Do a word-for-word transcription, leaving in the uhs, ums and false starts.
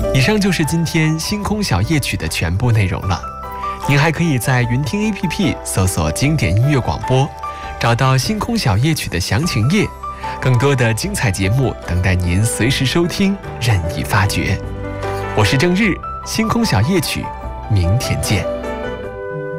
以上就是今天星空小夜曲的全部内容了。您还可以在云听 A P P 搜索经典音乐广播，找到星空小夜曲的详情页，更多的精彩节目等待您随时收听，任意发掘。我是郑日，星空小夜曲，明天见。